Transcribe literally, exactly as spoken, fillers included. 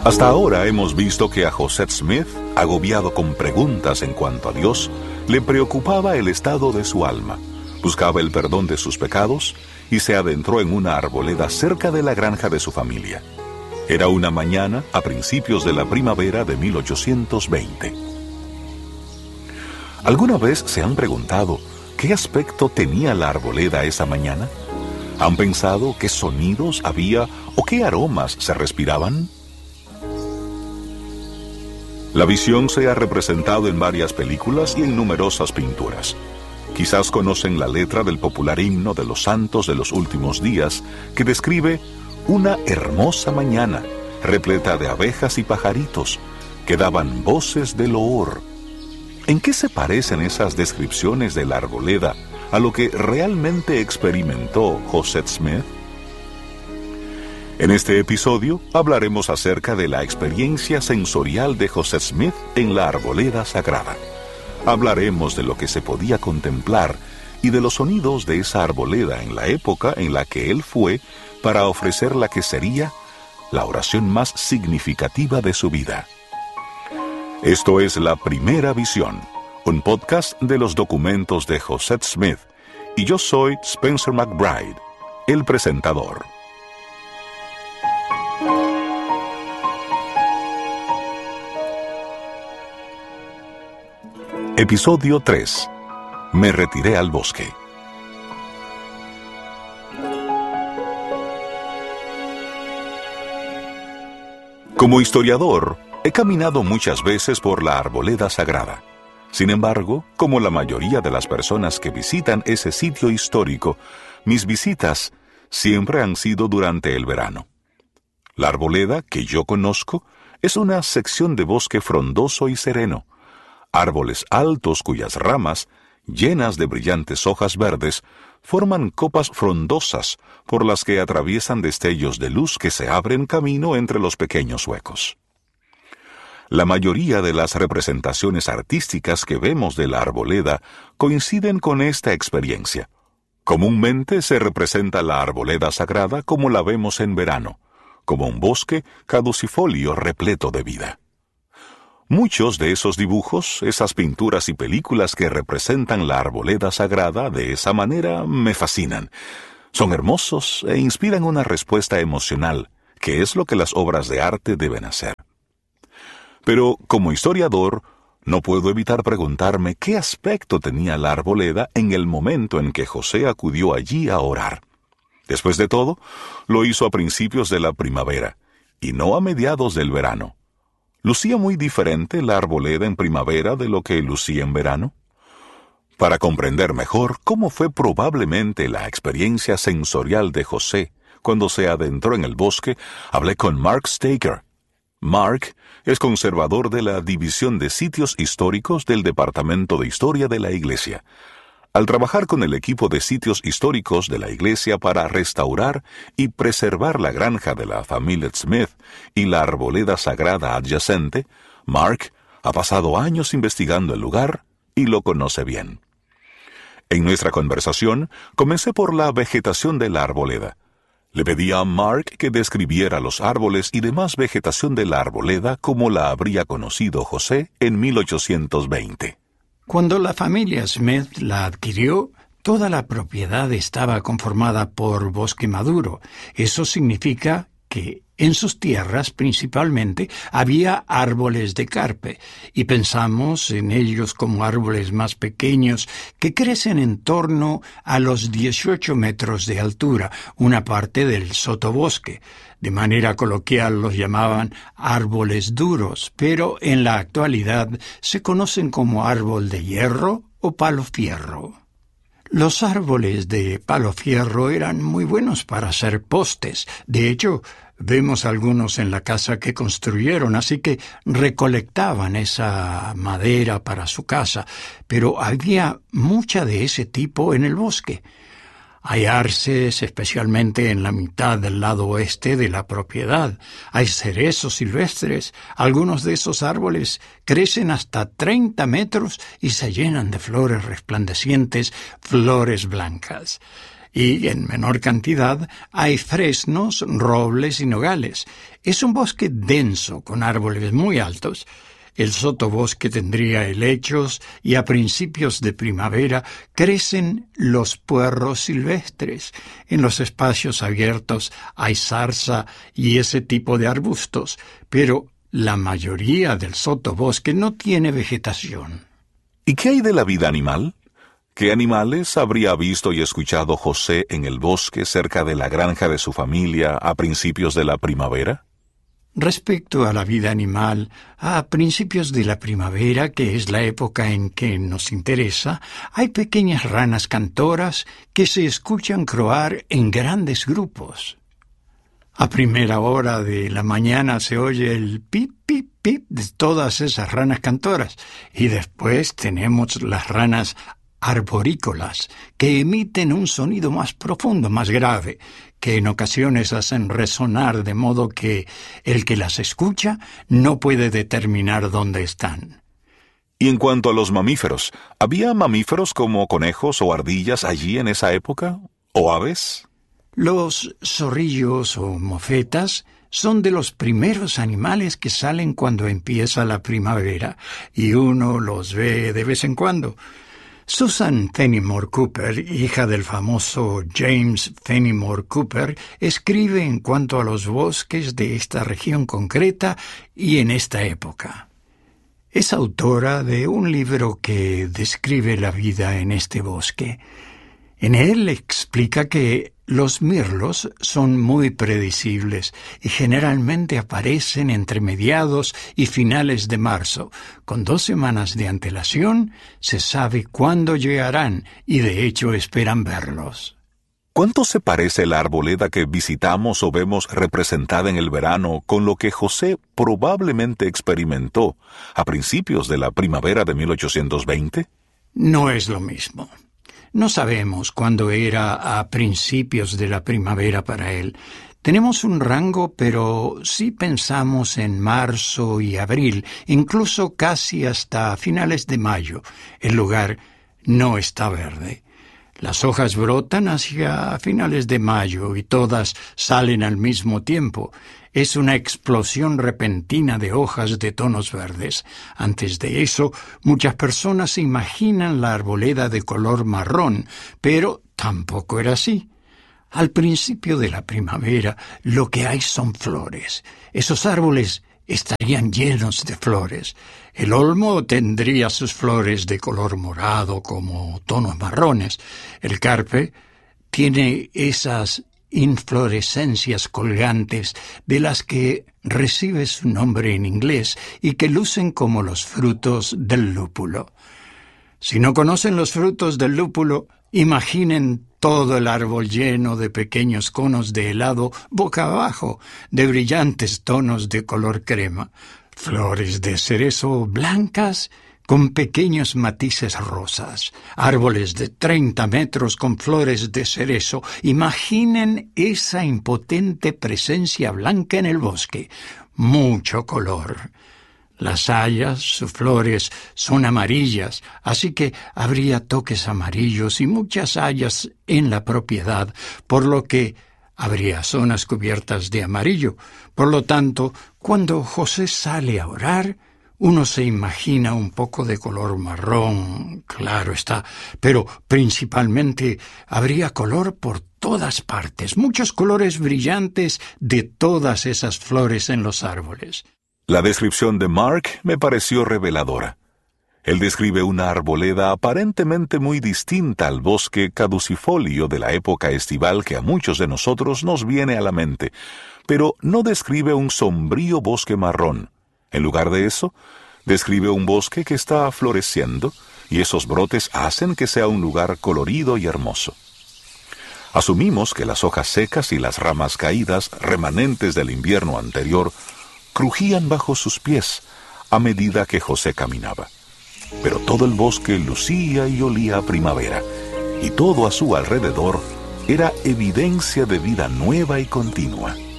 Hasta ahora hemos visto que a José Smith, agobiado con preguntas en cuanto a Dios, le preocupaba el estado de su alma, buscaba el perdón de sus pecados y se adentró en una arboleda cerca de la granja de su familia. Era una mañana a principios de la primavera de mil ochocientos veinte. ¿Alguna vez se han preguntado qué aspecto tenía la arboleda esa mañana? ¿Han pensado qué sonidos había o qué aromas se respiraban? La visión se ha representado en varias películas y en numerosas pinturas. Quizás conocen la letra del popular himno de los santos de los últimos días, que describe una hermosa mañana, repleta de abejas y pajaritos, que daban voces de loor. ¿En qué se parecen esas descripciones de la arboleda a lo que realmente experimentó José Smith? En este episodio hablaremos acerca de la experiencia sensorial de José Smith en la arboleda sagrada. Hablaremos de lo que se podía contemplar y de los sonidos de esa arboleda en la época en la que él fue para ofrecer la que sería la oración más significativa de su vida. Esto es La Primera Visión, un podcast de los documentos de José Smith, y yo soy Spencer McBride, el presentador. Episodio tres. Me retiré al bosque. Como historiador, he caminado muchas veces por la arboleda sagrada. Sin embargo, como la mayoría de las personas que visitan ese sitio histórico, mis visitas siempre han sido durante el verano. La arboleda que yo conozco es una sección de bosque frondoso y sereno. Árboles altos cuyas ramas, llenas de brillantes hojas verdes, forman copas frondosas por las que atraviesan destellos de luz que se abren camino entre los pequeños huecos. La mayoría de las representaciones artísticas que vemos de la arboleda coinciden con esta experiencia. Comúnmente se representa la arboleda sagrada como la vemos en verano, como un bosque caducifolio repleto de vida. Muchos de esos dibujos, esas pinturas y películas que representan la arboleda sagrada de esa manera me fascinan. Son hermosos e inspiran una respuesta emocional, que es lo que las obras de arte deben hacer. Pero, como historiador, no puedo evitar preguntarme qué aspecto tenía la arboleda en el momento en que José acudió allí a orar. Después de todo, lo hizo a principios de la primavera, y no a mediados del verano. ¿Lucía muy diferente la arboleda en primavera de lo que lucía en verano? Para comprender mejor cómo fue probablemente la experiencia sensorial de José cuando se adentró en el bosque, hablé con Mark Staker. Mark es conservador de la División de Sitios Históricos del Departamento de Historia de la Iglesia. Al trabajar con el equipo de sitios históricos de la Iglesia para restaurar y preservar la granja de la familia Smith y la arboleda sagrada adyacente, Mark ha pasado años investigando el lugar y lo conoce bien. En nuestra conversación, comencé por la vegetación de la arboleda. Le pedí a Mark que describiera los árboles y demás vegetación de la arboleda como la habría conocido José en mil ochocientos veinte. Cuando la familia Smith la adquirió, toda la propiedad estaba conformada por bosque maduro. Eso significa que en sus tierras principalmente había árboles de carpe, y pensamos en ellos como árboles más pequeños que crecen en torno a los dieciocho metros de altura, una parte del sotobosque. De manera coloquial los llamaban árboles duros, pero en la actualidad se conocen como árbol de hierro o palo fierro. Los árboles de palo fierro eran muy buenos para hacer postes. De hecho, vemos algunos en la casa que construyeron, así que recolectaban esa madera para su casa, pero había mucha de ese tipo en el bosque. Hay arces, especialmente en la mitad del lado oeste de la propiedad. Hay cerezos silvestres. Algunos de esos árboles crecen hasta treinta metros y se llenan de flores resplandecientes, flores blancas. y, en menor cantidad, hay fresnos, robles y nogales. Es un bosque denso, con árboles muy altos. El sotobosque tendría helechos y a principios de primavera crecen los puerros silvestres. En los espacios abiertos hay zarza y ese tipo de arbustos, pero la mayoría del sotobosque no tiene vegetación. ¿Y qué hay de la vida animal? ¿Qué animales habría visto y escuchado José en el bosque cerca de la granja de su familia a principios de la primavera? Respecto a la vida animal, a principios de la primavera, que es la época en que nos interesa, hay pequeñas ranas cantoras que se escuchan croar en grandes grupos. A primera hora de la mañana se oye el pip, pip, pip de todas esas ranas cantoras, y después tenemos las ranas arborícolas, que emiten un sonido más profundo, más grave, que en ocasiones hacen resonar de modo que el que las escucha no puede determinar dónde están. Y en cuanto a los mamíferos, ¿había mamíferos como conejos o ardillas allí en esa época? ¿O aves? Los zorrillos o mofetas son de los primeros animales que salen cuando empieza la primavera, y uno los ve de vez en cuando. Susan Fenimore Cooper, hija del famoso James Fenimore Cooper, escribe en cuanto a los bosques de esta región concreta y en esta época. Es autora de un libro que describe la vida en este bosque. En él explica que los mirlos son muy predecibles y generalmente aparecen entre mediados y finales de marzo. Con dos semanas de antelación se sabe cuándo llegarán y de hecho esperan verlos. ¿Cuánto se parece la arboleda que visitamos o vemos representada en el verano con lo que José probablemente experimentó a principios de la primavera de mil ochocientos veinte? No es lo mismo. No sabemos cuándo era a principios de la primavera para él. Tenemos un rango, pero sí pensamos en marzo y abril, incluso casi hasta finales de mayo. El lugar no está verde. Las hojas brotan hacia finales de mayo y todas salen al mismo tiempo. Es una explosión repentina de hojas de tonos verdes. Antes de eso, muchas personas se imaginan la arboleda de color marrón, pero tampoco era así. Al principio de la primavera, lo que hay son flores. Esos árboles estarían llenos de flores. El olmo tendría sus flores de color morado como tonos marrones. El carpe tiene esas inflorescencias colgantes de las que recibe su nombre en inglés y que lucen como los frutos del lúpulo. Si no conocen los frutos del lúpulo, imaginen todo el árbol lleno de pequeños conos de helado boca abajo, de brillantes tonos de color crema, flores de cerezo blancas con pequeños matices rosas, árboles de treinta metros con flores de cerezo. Imaginen esa impotente presencia blanca en el bosque. Mucho color. Las hayas, sus flores, son amarillas, así que habría toques amarillos y muchas hayas en la propiedad, por lo que habría zonas cubiertas de amarillo. Por lo tanto, cuando José sale a orar, uno se imagina un poco de color marrón, claro está, pero principalmente habría color por todas partes, muchos colores brillantes de todas esas flores en los árboles. La descripción de Mark me pareció reveladora. Él describe una arboleda aparentemente muy distinta al bosque caducifolio de la época estival que a muchos de nosotros nos viene a la mente, pero no describe un sombrío bosque marrón. En lugar de eso, describe un bosque que está floreciendo, y esos brotes hacen que sea un lugar colorido y hermoso. Asumimos que las hojas secas y las ramas caídas, remanentes del invierno anterior, crujían bajo sus pies a medida que José caminaba. Pero todo el bosque lucía y olía a primavera, y todo a su alrededor era evidencia de vida nueva y continua.